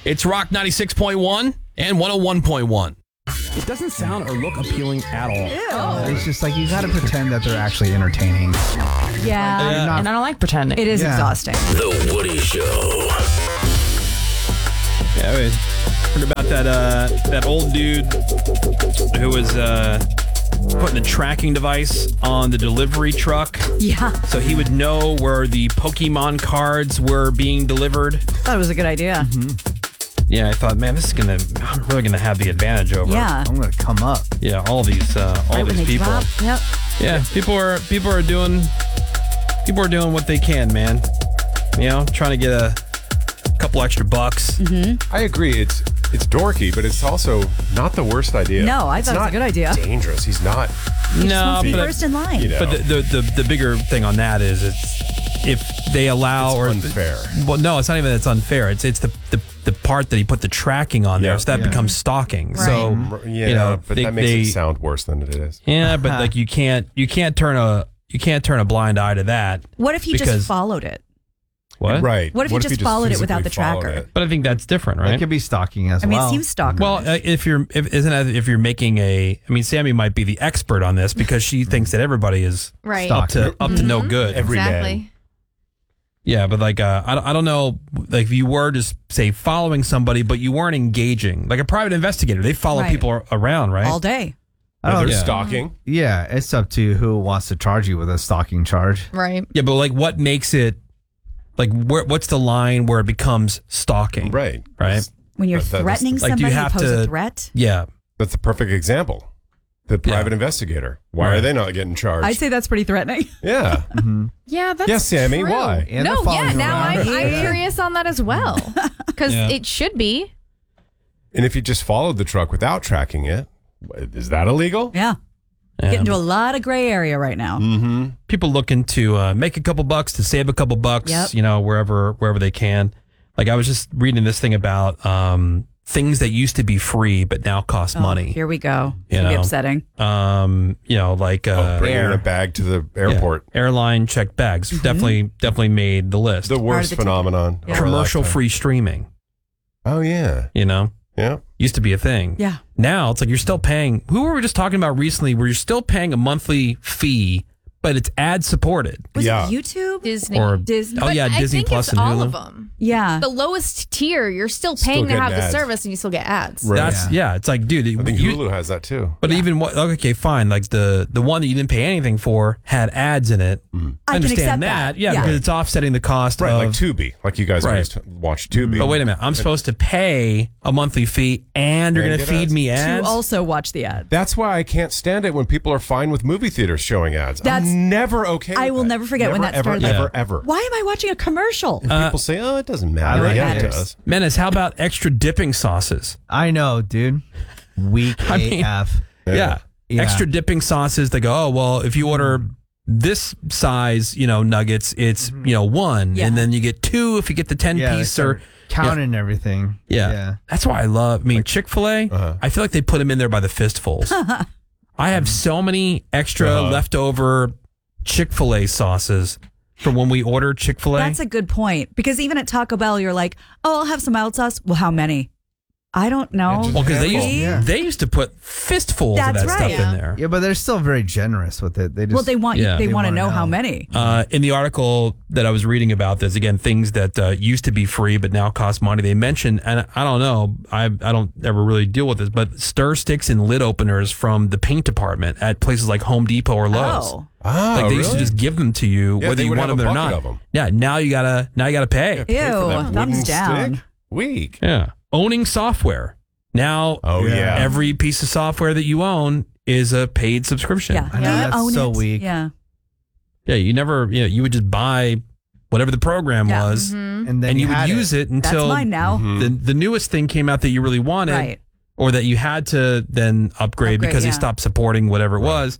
It's Rock 96.1 and 101.1. It doesn't sound or look appealing at all. It's just like you got to pretend that they're actually entertaining. Yeah. And I don't like pretending. It is exhausting. The Woody Show. Yeah, we heard about that old dude who was putting a tracking device on the delivery truck. Yeah. So he would know where the Pokemon cards were being delivered. Thought it was a good idea. Yeah, I thought, man, I'm really gonna have the advantage over. Yeah. I'm going to come up. Yeah, all these Right when they people. drop. Yep. Yeah, people are doing what they can, man. You know, trying to get a couple extra bucks. I agree. It's dorky, but it's also not the worst idea. No, I thought it was a good idea. Dangerous. He's not. No, Be but first in line. You know. But the bigger thing on that is it's if they allow It's unfair. Well, no, it's not even that it's unfair. It's the part that he put the tracking on there, Yeah. so that becomes stalking. Right. So Yeah, you know, but that makes it sound worse than it is. Yeah, but like you can't turn a blind eye to that. What if he because- just followed it? What? Right. What if you just followed it without the physically followed tracker? it? But I think that's different, right? It could be stalking as I mean, well. it seems stalker. Well, if you're making Sammy might be the expert on this because she thinks that everybody is Right. up to no good. Every man. Exactly. Yeah, but like I don't know, like if you were just say following somebody, but you weren't engaging, like a private investigator, they follow Right. people around, right? all day. They're yeah. stalking. Yeah, it's up to who wants to charge you with a stalking charge. Right. Yeah, but like what makes it like what's the line where it becomes stalking? Right. Right. When you're That's- threatening like, do you somebody, have you pose to- a threat. Yeah. That's the perfect example. The private investigator. Why are Right. they not getting charged? I'd say that's pretty threatening. Yeah. Yeah, that's Yes, Sammy. true. Why? And they're No, following yeah, you now around. I'm curious on that as well. Because Yeah. it should be. And if you just followed the truck without tracking it, is that illegal? Yeah. Yeah. Get into a lot of gray area right now. Mm-hmm. People looking to make a couple bucks, to save a couple bucks, Yep. you know, wherever they can. Like I was just reading this thing about things that used to be free but now cost Oh, money. Here we go. You It'll be know. upsetting. You know, like Bringing a bag to the airport. airline checked bags definitely made the list. The worst the ticket. phenomenon. Yeah. of our Commercial lifetime. free streaming, Oh, yeah. you know, Yeah. used to be a thing. Yeah. Now it's like you're still paying. Who were we just talking about recently? Where you're still paying a monthly fee, but it's ad supported. Was Yeah. it YouTube? Disney. Or Disney. oh yeah, But Disney I think Plus it's and all Hulu. of them. Yeah. The lowest tier, you're still Still paying to getting have the ads. service and you still get ads. Right. That's yeah. It's like, dude, I think you- Hulu has that too. But even what? Okay, fine. Like the one that you didn't pay anything for had ads in it. I can understand accept that. that. Yeah, Yeah. because it's offsetting the cost Right, of. like Tubi. Like you guys Right. always watch Tubi. But wait a minute, I'm supposed to pay a monthly fee, and you're And going to get feed ads. me To ads. also watch the ad. That's why I can't stand it when people are fine with movie theaters showing ads. I'm never okay with I will that. never forget when that ever, started. Ever, Yeah. ever. Why am I watching a commercial? People say, oh, it doesn't matter. like Yeah, it ads. does. Menace, how about extra dipping sauces? I know, dude. Weak I mean- AF. Yeah. Yeah. Extra dipping sauces. They go, oh, well, if you order this size, nuggets, it's, one. Yeah. And then you get two if you get the 10 Yeah, they piece start or. counting everything. Yeah. That's why I love, Chick-fil-A, I feel like they put them in there by the fistfuls. I have so many extra leftover Chick-fil-A sauces from when we order Chick-fil-A. That's a good point. Because even at Taco Bell, you're like, oh, I'll have some mild sauce. Well, how many? I don't know. Well, because Yeah. they used to put fistfuls That's of that right. stuff in there. Yeah, but they're still very generous with it. They just They want Yeah. they They want to wanna know how know. many. In the article that I was reading about this, again, things that used to be free but now cost money. They mentioned, and I don't know, I don't ever really deal with this, but stir sticks and lid openers from the paint department at places like Home Depot or Lowe's. Oh. Oh, Like they used to really? just give them to you, Yeah, whether they you would want have them a or bucket not. of 'em. Yeah, now you gotta pay. Pay for that Ew, wooden thumbs down. stick? Weak. Yeah, owning software. Now, Oh, yeah. every piece of software that you own is a paid subscription. Yeah. I know, You that's own so it. weak. Yeah. Yeah, you never, you would just buy whatever the program Yeah. was, and then and you would had use it That's until mine now. the newest thing came out that you really wanted, Right. or that you had to then upgrade because they yeah. stopped supporting whatever it was,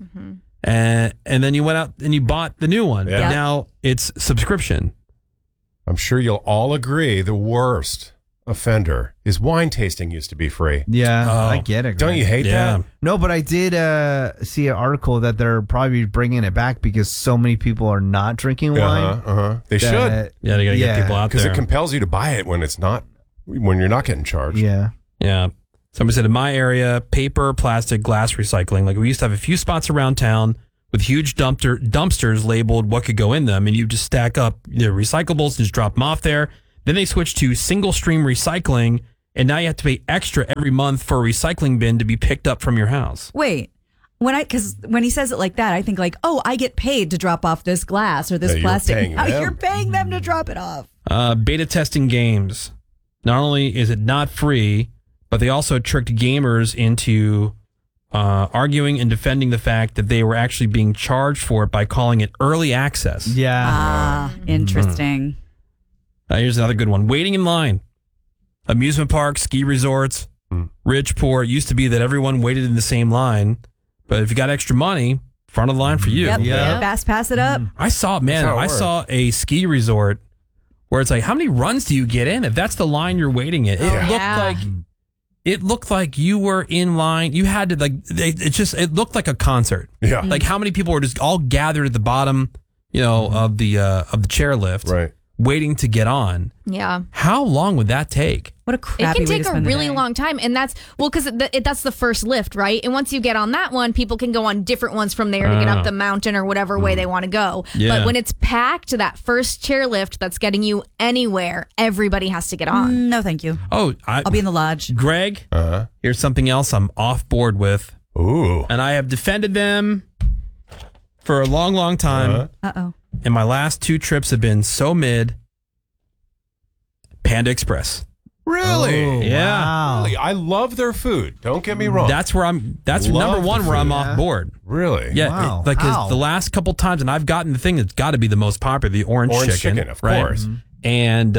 and then you went out and you bought the new one. Yeah. Yeah. Now it's subscription. I'm sure you'll all agree the worst offender is wine tasting used to be free. Yeah, Oh. I get it. Don't Greg. you hate Yeah. that? No, but I did see an article that they're probably bringing it back because so many people are not drinking wine. They should. that- Yeah, they gotta get people out Because there. it compels you to buy it when it's not when you're not getting charged. Yeah. Yeah. Somebody said in my area, paper, plastic, glass recycling. Like we used to have a few spots around town with huge dumpsters labeled what could go in them, and you just stack up the recyclables and just drop them off there. Then they switched to single stream recycling, and now you have to pay extra every month for a recycling bin to be picked up from your house. Wait. Because when he says it like that, I think like, oh, I get paid to drop off this glass or this you're plastic. paying them. You're paying them to drop it off. Beta testing games. Not only is it not free, but they also tricked gamers into arguing and defending the fact that they were actually being charged for it by calling it early access. Yeah. Interesting. Here's another good one. Waiting in line. Amusement parks, ski resorts, rich, poor. It used to be that everyone waited in the same line, but if you got extra money, front of the line for you. Yep. Yeah. Fast pass it up. I saw a ski resort where it's like, how many runs do you get in? If that's the line you're waiting in, it looked like you were in line. You had to it looked like a concert. Yeah. Like how many people were just all gathered at the bottom, of the chairlift, Right. waiting to get on. Yeah. How long would that take? What a It crappy can way to take a spend the really day. long time. And that's, because that's the first lift, right? And once you get on that one, people can go on different ones from there to get up the mountain or whatever way they want to go. Yeah. But when it's packed, that first chairlift that's getting you anywhere, everybody has to get on. No, thank you. Oh, I'll be in the lodge. Greg, here's something else I'm off board with, Ooh. and I have defended them for a long, long time. Uh-oh. And my last 2 trips have been so mid. Panda Express. Really? Oh, Yeah. Wow. Really? I love their food. Don't get me wrong. That's Love number the one where I'm food. off board. Really? Yeah, Wow. because How? the last couple times, and I've gotten the thing that's got to be the most popular, the orange chicken, of right? course. And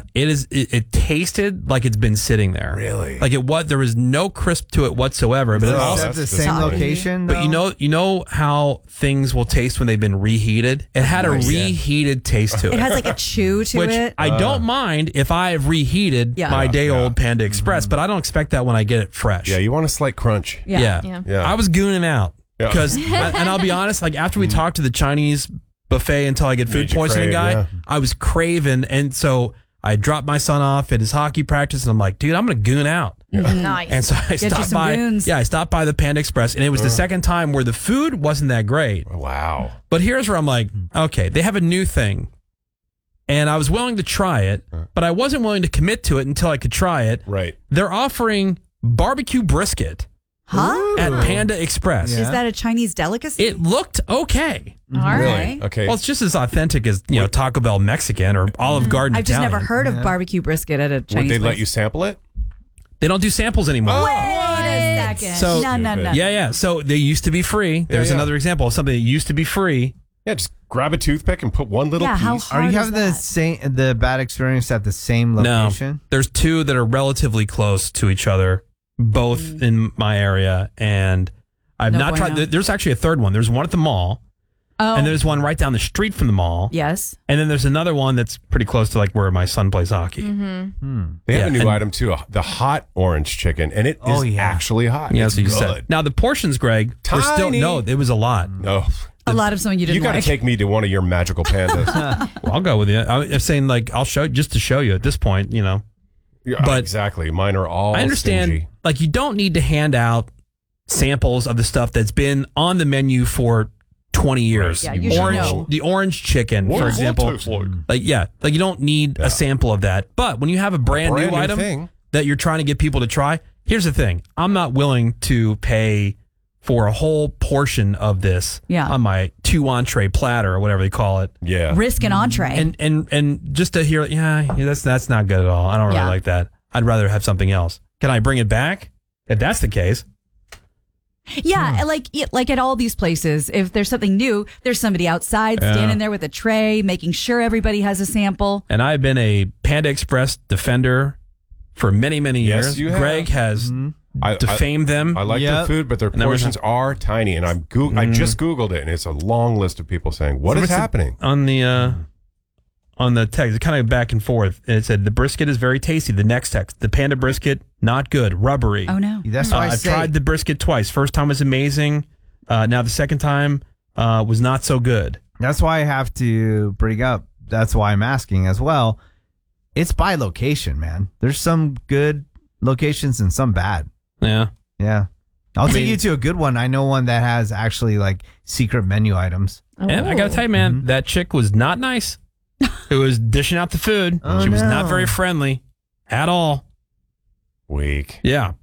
it tasted like it's been sitting there. Really? Like there was no crisp to it whatsoever. But it Oh, also, Is that the that's same disappointing. location? but you know how things will taste when they've been reheated. It had a reheated taste to It has like a chew to which it. I don't mind if I have reheated Yeah. my day old Panda Express, but I don't expect that when I get it fresh. Yeah, you want a slight crunch. Yeah. Yeah. I was gooning out Yeah. because, and I'll be honest, like after we talked to the Chinese buffet until I get food Made you poisoning crave, guy, yeah. I was craving. And so I dropped my son off at his hockey practice and I'm like, dude, I'm going to goon out. Nice. And so I you stopped some by. goons. Yeah, I stopped by the Panda Express and it was the second time where the food wasn't that great. Wow. But here's where I'm like, okay, they have a new thing. And I was willing to try it, but I wasn't willing to commit to it until I could try it. Right. They're offering barbecue brisket Huh? at Panda Express. Yeah. Is that a Chinese delicacy? It looked okay. All right. Okay. Well, it's just as authentic as Taco Bell Mexican or Olive Garden I've just Italian. never heard of barbecue brisket at a Would Chinese they let place. you sample it? They don't do samples anymore. Wait a second. So- no. Yeah. So they used to be free. There's yeah. another example of something that used to be free. Yeah, just grab a toothpick and put one little Yeah, how piece. Are you hard having is the bad experience at the same location? No, there's 2 that are relatively close to each other, both in my area, and I've No not bueno. tried. There's actually a third one. There's one at the mall, Oh, and there's one right down the street from the mall. yes. And then there's another one that's pretty close to like where my son plays hockey. They have Yeah, a new and- item too, the hot orange chicken, and it is Oh, yeah. actually hot. Yeah, it's so you good. said. Now the portions, Greg, were still Tiny. no. It was a lot. No, A lot of something you you didn't got to like. take me to one of your magical pandas. Well, I'll go with you. I'm saying like I'll show just to show you at this point. Yeah, But- exactly, mine are all. I understand. stingy. Like you don't need to hand out samples of the stuff that's been on the menu for 20 years. Yeah, you should orange, know. the orange chicken, for example. Like you don't need a sample of that. But when you have a brand new item thing. that you're trying to get people to try, here's the thing: I'm not willing to pay for a whole portion of this on my 2 entree platter or whatever they call it. Yeah, Risk an entree. And just to hear, that's not good at all. I don't really Yeah. like that. I'd rather have something else. Can I bring it back? If that's the case. Yeah, like at all these places, if there's something new, there's somebody outside standing there with a tray, making sure everybody has a sample. And I've been a Panda Express defender for many, many Yes, years. you have. Greg has defamed them. I like their Yep. food, but their there was portions are tiny. And I just Googled it, and it's a long list of people saying, "What is happening?" On the text, kind of back and forth. It said the brisket is very tasty. The next text, the Panda brisket, not good, rubbery. Oh no. That's why I I've say tried the brisket twice. First time was amazing. Now the second time was not so good. that's why I have to bring up. That's why I'm asking as well. it's by location, man. There's some good locations and some bad. Yeah. Yeah. I'll take you to a good one. I know one that has actually like secret menu items. And I got to tell you, man, that chick was not nice. Who was dishing out the food. Oh, She was no. not very friendly at all. Weak. Yeah.